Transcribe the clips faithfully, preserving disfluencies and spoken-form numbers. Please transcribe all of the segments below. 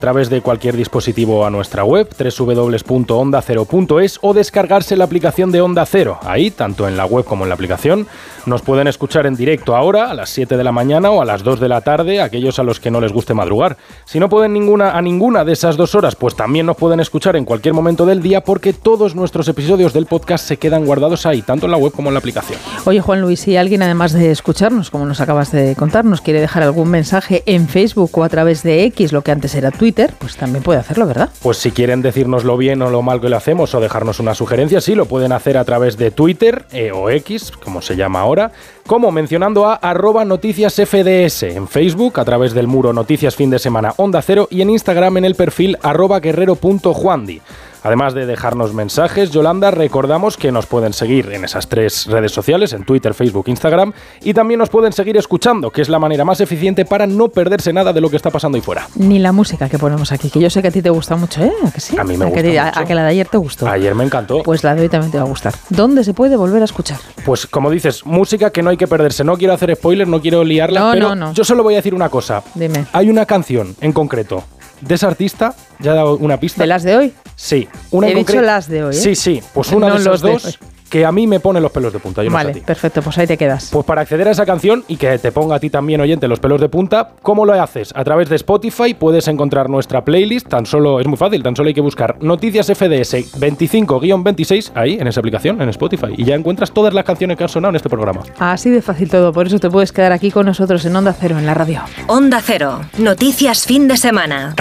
a través de cualquier dispositivo a nuestra web, doble u doble u doble u punto onda cero punto es, o descargarse la aplicación de Onda Cero. Ahí, tanto en la web como en la aplicación, nos pueden escuchar en directo ahora, a las siete de la mañana o a las dos de la tarde, aquellos a los que no les guste madrugar. Si no pueden ninguna, a ninguna de esas dos horas, pues también nos pueden escuchar en cualquier momento del día, porque todos nuestros episodios del podcast se quedan guardados ahí, tanto en la web como en la aplicación. Oye, Juan Luis, si alguien, además de escucharnos, como nos acabas de contar, nos quiere dejar algún mensaje en Facebook o a través de X, lo que antes era Twitter, pues también puede hacerlo, ¿verdad? Pues si quieren decirnos lo bien o lo mal que lo hacemos o dejarnos una sugerencia, sí, lo pueden hacer a través de Twitter eh, o X, como se llama ahora, como mencionando a arroba noticias F D S, en Facebook a través del muro Noticias Fin de Semana Onda Cero y en Instagram en el perfil arroba guerrero punto juandi. Además de dejarnos mensajes, Yolanda, recordamos que nos pueden seguir en esas tres redes sociales, en Twitter, Facebook, Instagram, y también nos pueden seguir escuchando, que es la manera más eficiente para no perderse nada de lo que está pasando ahí fuera. Ni la música que ponemos aquí, que yo sé que a ti te gusta mucho, ¿eh? ¿A que sí? A mí me ¿A gusta que te, mucho. A que la de ayer te gustó. Ayer me encantó. Pues la de hoy también te va a gustar. ¿Dónde se puede volver a escuchar? Pues como dices, música que no hay que perderse. No quiero hacer spoilers, no quiero liarla, no, pero no, no. yo solo voy a decir una cosa. Dime. Hay una canción en concreto de esa artista, ya he dado una pista. ¿De las de hoy? Sí. Una He en dicho concre- las de hoy, ¿eh? Sí, sí. Pues una No de esas los de dos hoy. que a mí me pone los pelos de punta. Yo no sé a Vale, ti. perfecto, pues ahí te quedas. Pues para acceder a esa canción y que te ponga a ti también, oyente, los pelos de punta, ¿cómo lo haces? A través de Spotify puedes encontrar nuestra playlist, tan solo, es muy fácil, tan solo hay que buscar Noticias F D S veinticinco guión veintiséis ahí, en esa aplicación, en Spotify, y ya encuentras todas las canciones que han sonado en este programa. Así de fácil todo, por eso te puedes quedar aquí con nosotros en Onda Cero, en la radio. Onda Cero, Noticias Fin de Semana.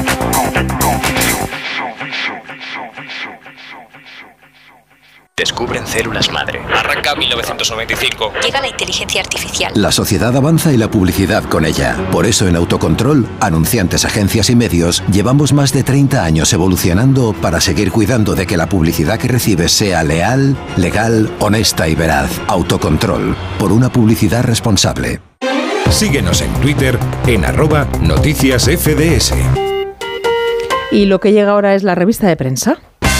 Descubren células madre. Arranca mil novecientos noventa y cinco. Llega la inteligencia artificial. La sociedad avanza y la publicidad con ella. Por eso en Autocontrol, anunciantes, agencias y medios, llevamos más de treinta años evolucionando para seguir cuidando de que la publicidad que recibes sea leal, legal, honesta y veraz. Autocontrol, por una publicidad responsable. Síguenos en Twitter en arroba noticias F D S. Y lo que llega ahora es la revista de prensa.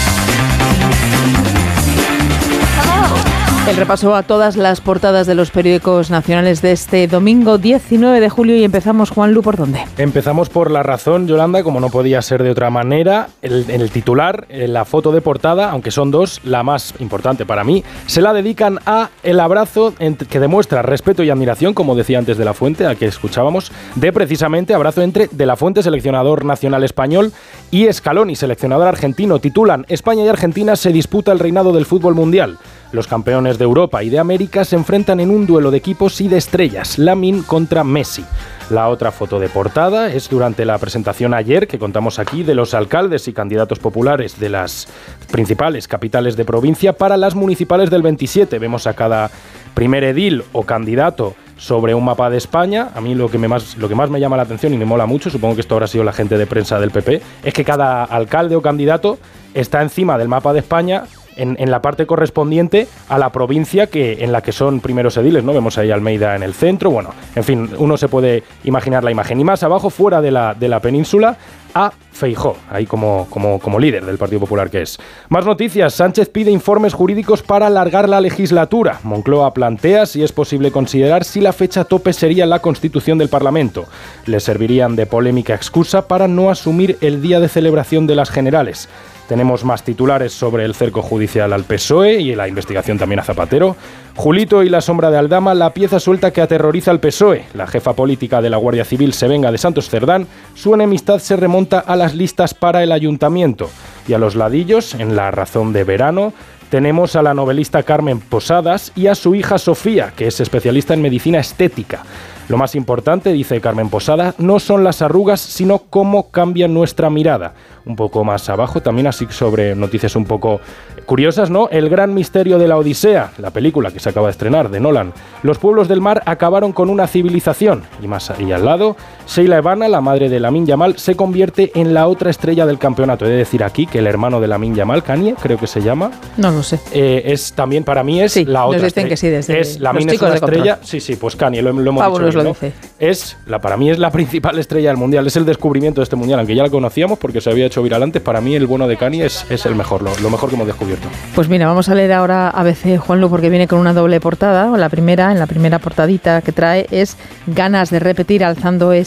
El repaso a todas las portadas de los periódicos nacionales de este domingo diecinueve de julio y empezamos, Juanlu, ¿por dónde? Empezamos por La Razón, Yolanda, como no podía ser de otra manera. El, en el titular, en la foto de portada, aunque son dos, la más importante para mí, se la dedican a el abrazo que demuestra respeto y admiración, como decía antes de la Fuente, al que escuchábamos, de precisamente abrazo entre de la Fuente, seleccionador nacional español, y Scaloni, seleccionador argentino. Titulan: España y Argentina se disputa el reinado del fútbol mundial. Los campeones de Europa y de América se enfrentan en un duelo de equipos y de estrellas, Lamine contra Messi. La otra foto de portada es durante la presentación ayer, que contamos aquí, de los alcaldes y candidatos populares de las principales capitales de provincia para las municipales del veintisiete. Vemos a cada primer edil o candidato sobre un mapa de España. A mí lo que, me más, lo que más me llama la atención y me mola mucho, supongo que esto habrá sido la gente de prensa del P P, es que cada alcalde o candidato está encima del mapa de España En, en la parte correspondiente a la provincia que en la que son primeros ediles, ¿no? Vemos ahí Almeida en el centro, bueno, en fin, uno se puede imaginar la imagen. Y más abajo, fuera de la, de la península, a Feijóo, ahí como, como, como líder del Partido Popular que es. Más noticias: Sánchez pide informes jurídicos para alargar la legislatura. Moncloa plantea si es posible considerar si la fecha tope sería la constitución del Parlamento. Le servirían de polémica excusa para no asumir el día de celebración de las generales. Tenemos más titulares sobre el cerco judicial al P S O E y la investigación también a Zapatero. Julito y la sombra de Aldama, la pieza suelta que aterroriza al P S O E. La jefa política de la Guardia Civil se venga de Santos Cerdán. Su enemistad se remonta a las listas para el ayuntamiento. Y a los ladillos, en La Razón de Verano, tenemos a la novelista Carmen Posadas y a su hija Sofía, que es especialista en medicina estética. Lo más importante, dice Carmen Posada, no son las arrugas, sino cómo cambia nuestra mirada. Un poco más abajo, también así sobre noticias un poco curiosas, ¿no? El gran misterio de la Odisea, la película que se acaba de estrenar, de Nolan. Los pueblos del mar acabaron con una civilización. Y más ahí al lado, Sheila Evana, la madre de Lamine Yamal, se convierte en la otra estrella del campeonato. He de decir aquí que el hermano de Lamine Yamal, Kanye, creo que se llama. No lo sé. Eh, es también, para mí, es sí, la otra nos dicen estrella. Que sí, desde es Lamine es una estrella. Sí, sí, pues Kanye, lo, lo hemos Pablo dicho bien, lo ¿no? dice. Es, la, para mí es la principal estrella del mundial, es el descubrimiento de este mundial, aunque ya la conocíamos porque se había hecho viral antes. Para mí el bueno de Kanye es, es el mejor, lo, lo mejor que hemos descubierto. Pues mira, vamos a leer ahora A B C, Juanlu, porque viene con una doble portada. La primera, en la primera portadita que trae, es ganas de repetir alzando esa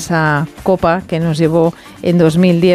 esa copa que nos llevó en dos mil diez